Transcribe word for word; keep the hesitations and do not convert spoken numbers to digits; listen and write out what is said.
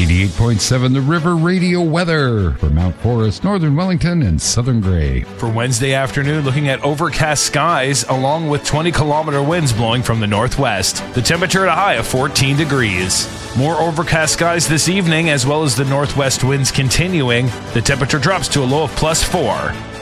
eighty-eight point seven The River Radio weather for Mount Forest, Northern Wellington, and Southern Gray. For Wednesday afternoon, looking at overcast skies along with twenty kilometer winds blowing from the northwest. The temperature at a high of fourteen degrees. More overcast skies this evening, as well as the northwest winds continuing. The temperature drops to a low of plus four.